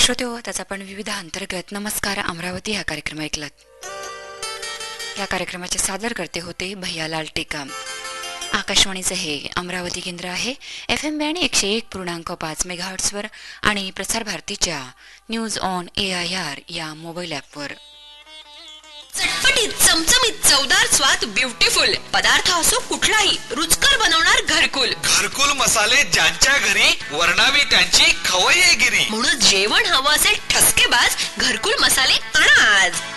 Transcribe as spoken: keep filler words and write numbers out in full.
श्रोतेहो, त्याचा आपण विविध अंतर्गत नमस्कार अमरावती हा कार्यक्रम ऐकलात। या कार्यक्रमाचे सादर करते होते भैयालाल टेकाम। आकाशवाणीचे हे अमरावती केंद्र आहे। एफ एम बँड एकशे एक पूर्णांक पाच मेगाहर्ट्झवर आणि प्रसार भारतीच्या news on A I R या मोबाईल ॲपवर। चटपटीत चमचमीत चवदार स्वाद ब्युटिफुल पदार्थ असो कुठलाही रुचकर बनवणार घरकुल। घरकुल मसाले ज्यांच्या घरी वर्णावी त्यांची खवय्येगिरी। म्हणून जेवण हवं असेल ठसकेबाज घरकुल मसाले आणा आज।